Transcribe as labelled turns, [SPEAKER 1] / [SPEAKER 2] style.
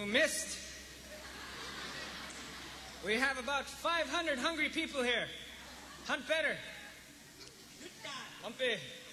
[SPEAKER 1] missed. We have about 500 hungry people here. Hunt better. Lumpy.